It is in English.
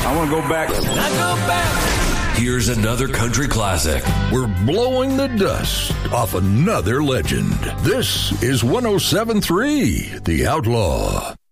I want to go back. I go back. Here's another country classic. We're blowing the dust off another legend. This is 107.3 The Outlaw.